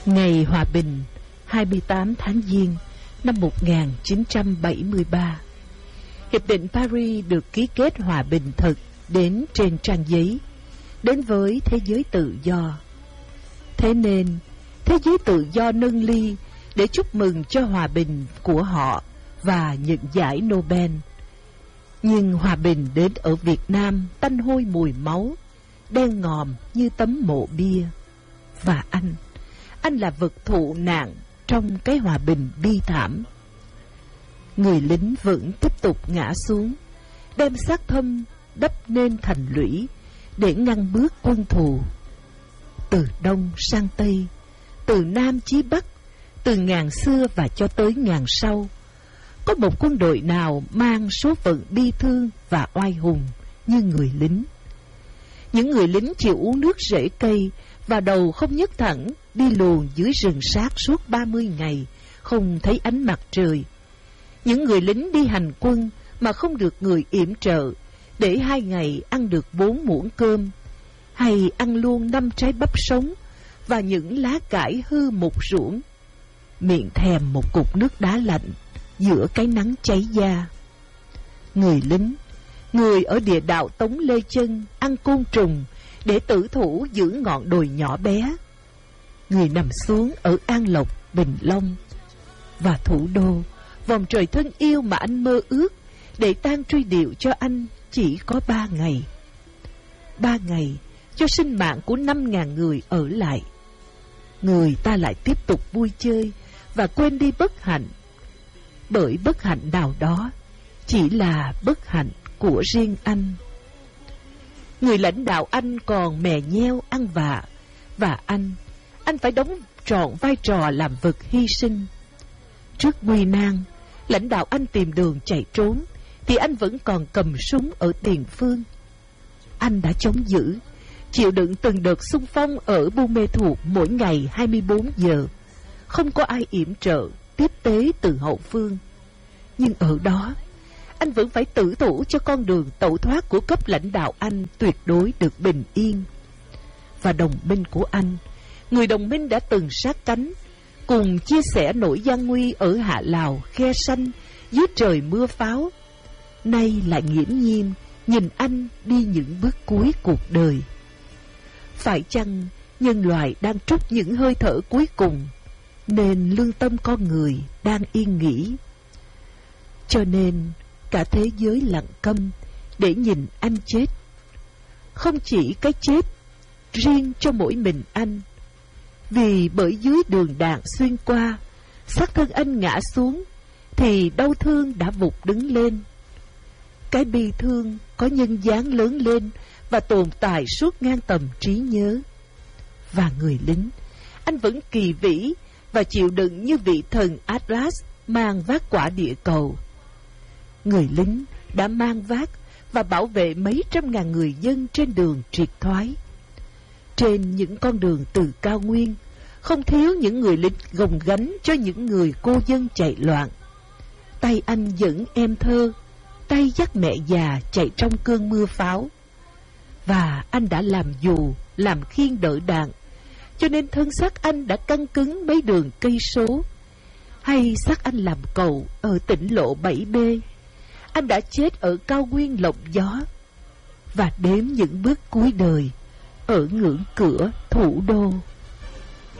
Ngày hòa bình 28 tháng Giêng năm 1973, Hiệp định Paris được ký kết hòa bình thực đến trên trang giấy, đến với thế giới tự do. Thế nên, thế giới tự do nâng ly để chúc mừng cho hòa bình của họ và nhận giải Nobel. Nhưng hòa bình đến ở Việt Nam tanh hôi mùi máu, đen ngòm như tấm mộ bia. Và anh là vật thụ nạn trong cái hòa bình bi thảm. Người lính vẫn tiếp tục ngã xuống, đem xác thâm đắp nên thành lũy để ngăn bước quân thù. Từ đông sang tây, từ nam chí bắc, từ ngàn xưa và cho tới ngàn sau, có một quân đội nào mang số phận bi thương và oai hùng như người lính. Những người lính chịu uống nước rễ cây và đầu không nhấc thẳng, đi luồn dưới rừng sát suốt 30 ngày, không thấy ánh mặt trời. Những người lính đi hành quân mà không được người yểm trợ, để 2 ngày ăn được 4 muỗng cơm, hay ăn luôn 5 trái bắp sống và những lá cải hư mục ruỗng, miệng thèm một cục nước đá lạnh giữa cái nắng cháy da. Người lính, người ở địa đạo Tống Lê Chân ăn côn trùng để tử thủ giữ ngọn đồi nhỏ bé. Người nằm xuống ở An Lộc, Bình Long. Và thủ đô, vòng trời thân yêu mà anh mơ ước để tang truy điệu cho anh chỉ có 3 ngày. 3 ngày cho sinh mạng của 5.000 người ở lại. Người ta lại tiếp tục vui chơi và quên đi bất hạnh. Bởi bất hạnh nào đó chỉ là bất hạnh của riêng anh. Người lãnh đạo anh còn mè nheo ăn vạ, và anh phải đóng trọn vai trò làm vật hy sinh. Trước nguy nan, lãnh đạo anh tìm đường chạy trốn, thì anh vẫn còn cầm súng ở tiền phương. Anh đã chống giữ, chịu đựng từng đợt xung phong ở Buôn Mê Thuột mỗi ngày 24 giờ. Không có ai yểm trợ, tiếp tế từ hậu phương. Nhưng ở đó, anh vẫn phải tử thủ cho con đường tẩu thoát của cấp lãnh đạo anh tuyệt đối được bình yên. Và đồng minh của anh, người đồng minh đã từng sát cánh, cùng chia sẻ nỗi gian nguy ở Hạ Lào, Khe Sanh, dưới trời mưa pháo, nay lại nghiễm nhiên nhìn anh đi những bước cuối cuộc đời. Phải chăng nhân loại đang trút những hơi thở cuối cùng, nên lương tâm con người đang yên nghỉ? Cho nên cả thế giới lặng câm để nhìn anh chết. Không chỉ cái chết riêng cho mỗi mình anh, vì bởi dưới đường đạn xuyên qua, xác thân anh ngã xuống, thì đau thương đã vụt đứng lên. Cái bi thương có nhân dáng lớn lên và tồn tại suốt ngang tầm trí nhớ. Và người lính, anh vẫn kỳ vĩ và chịu đựng như vị thần Atlas mang vác quả địa cầu. Người lính đã mang vác và bảo vệ mấy trăm ngàn người dân trên đường triệt thoái. Trên những con đường từ cao nguyên, không thiếu những người lính gồng gánh cho những người cô dân chạy loạn. Tay anh dẫn em thơ, tay dắt mẹ già chạy trong cơn mưa pháo. Và anh đã làm dù, làm khiên đỡ đạn, cho nên thân xác anh đã căng cứng mấy đường cây số. Hay xác anh làm cầu ở tỉnh lộ 7B, anh đã chết ở cao nguyên lộng gió. Và đếm những bước cuối đời ở ngưỡng cửa thủ đô.